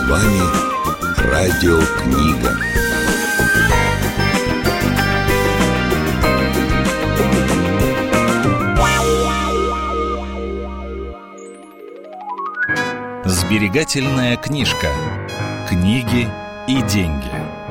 вами Радиокнига. Сберегательная книжка. Книги и деньги.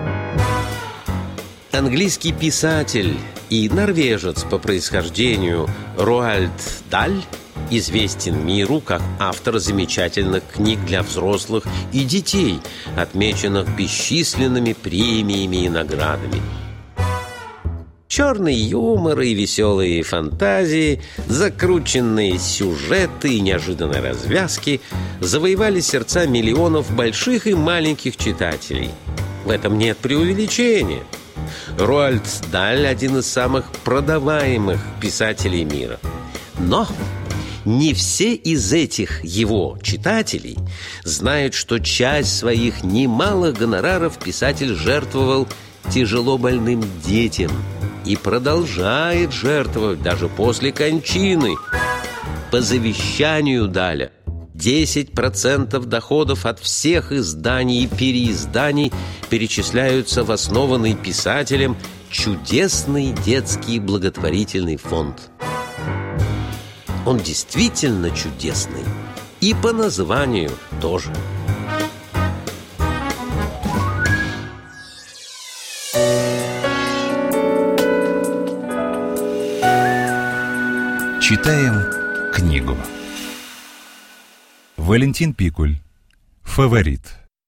Английский писатель и норвежец по происхождению Роальд Даль известен миру как автор замечательных книг для взрослых и детей, отмеченных бесчисленными премиями и наградами. Черный юмор и веселые фантазии, закрученные сюжеты и неожиданные развязки завоевали сердца миллионов больших и маленьких читателей. В этом нет преувеличения. Роальд Даль – один из самых продаваемых писателей мира. Но не все из этих его читателей знают, что часть своих немалых гонораров писатель жертвовал тяжело больным детям и продолжает жертвовать даже после кончины. По завещанию Даля 10% доходов от всех изданий и переизданий перечисляются в основанный писателем чудесный детский благотворительный фонд. Он действительно чудесный, и по названию тоже. Читаем книгу. Валентин Пикуль. Фаворит.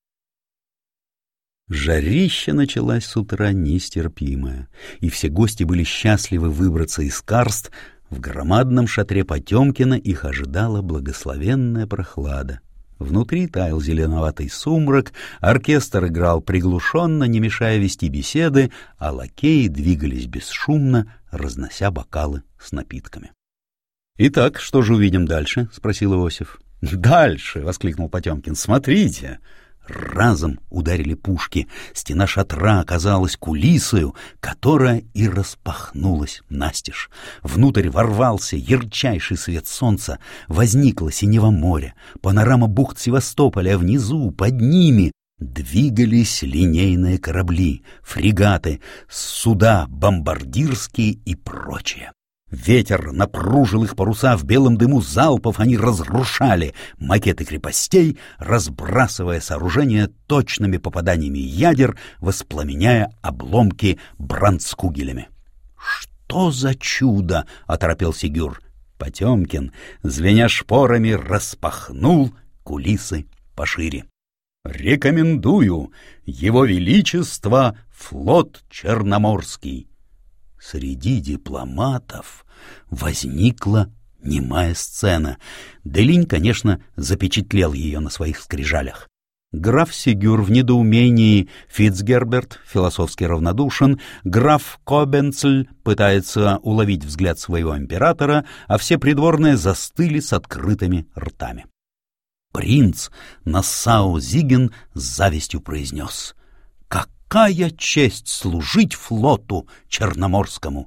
Жарища началась с утра нестерпимая, и все гости были счастливы выбраться из карст. В громадном шатре Потемкина их ожидала благословенная прохлада. Внутри таял зеленоватый сумрак, оркестр играл приглушенно, не мешая вести беседы, а лакеи двигались бесшумно, разнося бокалы с напитками. «Итак, что же увидим дальше?» — спросил Иосиф. «Дальше!» — воскликнул Потемкин. «Смотрите!» Разом ударили пушки. Стена шатра оказалась кулисою, которая и распахнулась настежь. Внутрь ворвался ярчайший свет солнца. Возникло синево море, панорама бухт Севастополя, а внизу, под ними, двигались линейные корабли, фрегаты, суда бомбардирские и прочее. Ветер напружил их паруса, в белом дыму залпов они разрушали макеты крепостей, разбрасывая сооружения точными попаданиями ядер, воспламеняя обломки бранцкугелями. «Что за чудо!» — оторопел Сигюр. Потемкин, звеня шпорами, распахнул кулисы пошире. «Рекомендую, Его Величество, флот Черноморский!» Среди дипломатов возникла немая сцена. Делинь, конечно, запечатлел ее на своих скрижалях. Граф Сигюр в недоумении, Фицгерберт философски равнодушен, граф Кобенцель пытается уловить взгляд своего императора, а все придворные застыли с открытыми ртами. Принц Нассау-Зиген с завистью произнес: «Какая честь служить флоту Черноморскому!»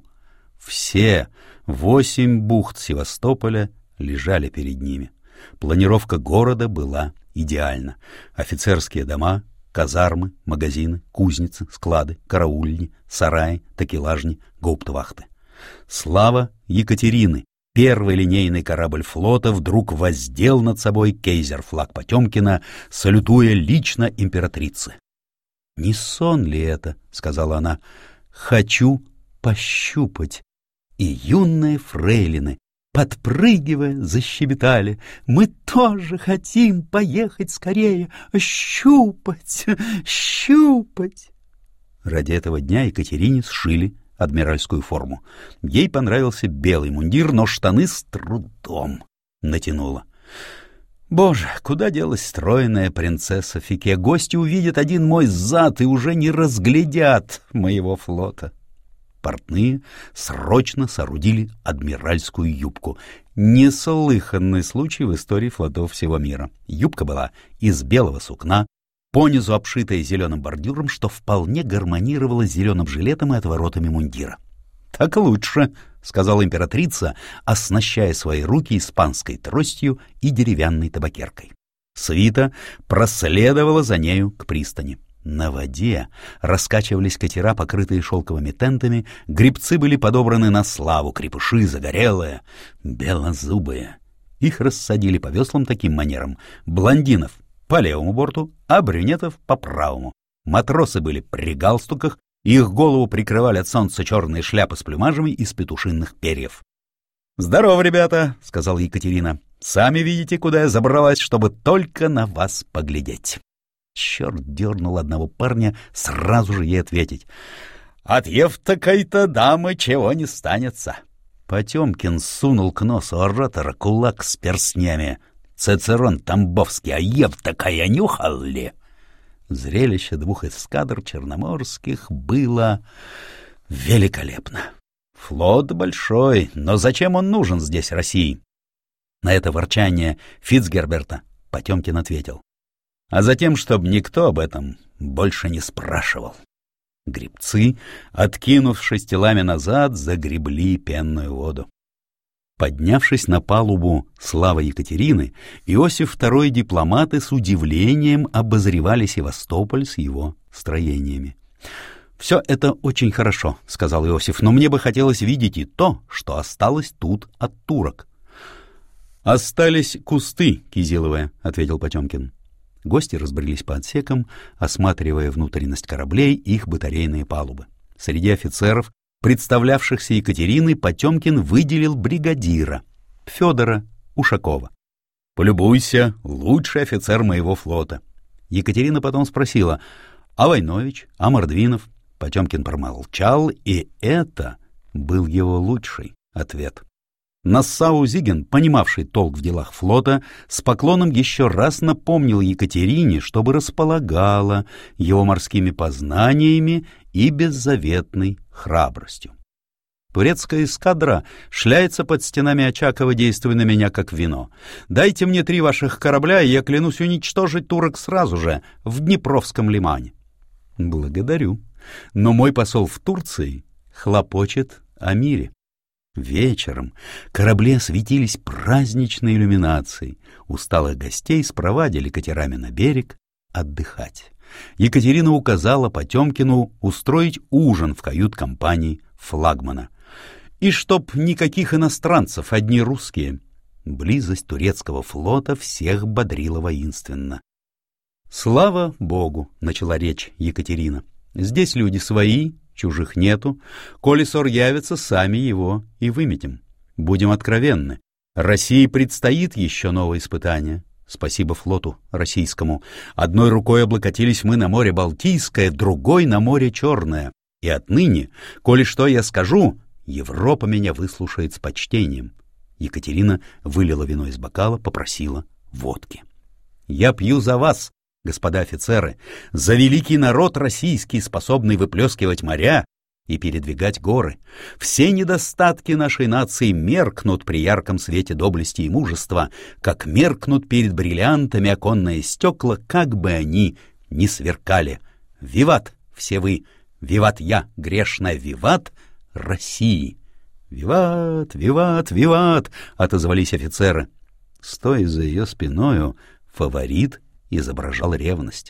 Все 8 бухт Севастополя лежали перед ними. Планировка города была идеальна. Офицерские дома, казармы, магазины, кузницы, склады, караульни, сараи, такелажни, гауптвахты. Слава Екатерины! Первый линейный корабль флота вдруг воздел над собой кейзер-флаг Потемкина, салютуя лично императрице. «Не сон ли это?» — сказала она. «Хочу пощупать». И юные фрейлины, подпрыгивая, защебетали: «Мы тоже хотим поехать скорее, щупать, щупать». Ради этого дня Екатерине сшили адмиральскую форму. Ей понравился белый мундир, но штаны с трудом натянула. Боже, куда делась стройная принцесса Фике? Гости увидят один мой зад и уже не разглядят моего флота. Портные срочно соорудили адмиральскую юбку. Неслыханный случай в истории флотов всего мира. Юбка была из белого сукна, понизу обшитая зеленым бордюром, что вполне гармонировало с зеленым жилетом и отворотами мундира. «Так лучше», — сказала императрица, оснащая свои руки испанской тростью и деревянной табакеркой. Свита проследовала за нею к пристани. На воде раскачивались катера, покрытые шелковыми тентами, гребцы были подобраны на славу, крепыши загорелые, белозубые. Их рассадили по веслам таким манером: блондинов по левому борту, а брюнетов по правому. Матросы были при галстуках, их голову прикрывали от солнца черные шляпы с плюмажами из петушиных перьев. «Здорово, ребята», — сказала Екатерина. «Сами видите, куда я забралась, чтобы только на вас поглядеть». Черт дернул одного парня сразу же ей ответить: «Отъев такой-то дамы чего не станется». Потемкин сунул к носу оратора кулак с перстнями. «Цицерон Тамбовский, а ев такая нюхал ли?» Зрелище двух эскадр черноморских было великолепно. Флот большой, но зачем он нужен здесь России? На это ворчание Фицгерберта Потемкин ответил: «А затем, чтобы никто об этом больше не спрашивал». Гребцы, откинувшись телами назад, загребли пенную воду. Поднявшись на палубу славы Екатерины, Иосиф II и дипломаты с удивлением обозревали Севастополь с его строениями. «Все это очень хорошо», — сказал Иосиф, — «но мне бы хотелось видеть и то, что осталось тут от турок». «Остались кусты, Кизиловые», — ответил Потемкин. Гости разбрелись по отсекам, осматривая внутренность кораблей и их батарейные палубы. Среди офицеров, представлявшихся Екатериной, Потемкин выделил бригадира Федора Ушакова. «Полюбуйся, лучший офицер моего флота». Екатерина потом спросила: «А Войнович? А Мордвинов?» Потемкин промолчал, и это был его лучший ответ. Нассау-Зиген, понимавший толк в делах флота, с поклоном еще раз напомнил Екатерине, чтобы располагала его морскими познаниями и беззаветной храбростью. «Турецкая эскадра шляется под стенами Очакова, действуя на меня как вино. Дайте мне 3 ваших корабля, и я клянусь уничтожить турок сразу же в Днепровском лимане». «Благодарю, но мой посол в Турции хлопочет о мире». Вечером корабли осветились праздничной иллюминацией. Усталых гостей спровадили катерами на берег отдыхать. Екатерина указала Потемкину устроить ужин в кают-компании флагмана. И чтоб никаких иностранцев, одни русские. Близость турецкого флота всех бодрила воинственно. «Слава Богу», — начала речь Екатерина, — «здесь люди свои, чужих нету. Коли ссор явится, сами его и выметим. Будем откровенны. России предстоит еще новое испытание. Спасибо флоту российскому. Одной рукой облокотились мы на море Балтийское, другой на море Черное. И отныне, коли что я скажу, Европа меня выслушает с почтением». Екатерина вылила вино из бокала, попросила водки. «Я пью за вас, господа офицеры, за великий народ российский, способный выплескивать моря и передвигать горы. Все недостатки нашей нации меркнут при ярком свете доблести и мужества, как меркнут перед бриллиантами оконные стекла, как бы они ни сверкали. Виват все вы, виват я, грешная, виват России!» «Виват, виват, виват!» — отозвались офицеры. Стоя за ее спиною, фаворит изображал ревность.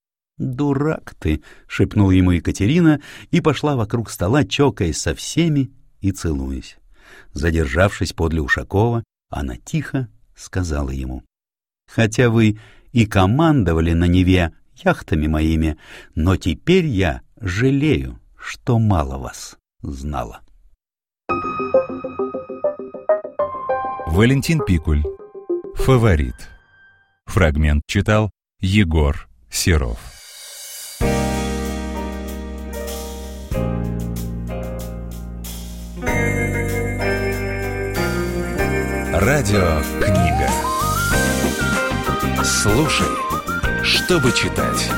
«Дурак ты!» — шепнула ему Екатерина и пошла вокруг стола, чокаясь со всеми и целуясь. Задержавшись подле Ушакова, она тихо сказала ему: «Хотя вы и командовали на Неве яхтами моими, но теперь я жалею, что мало вас знала». Валентин Пикуль. «Фаворит». Фрагмент читал Егор Серов. Радиокнига. Слушай, чтобы читать.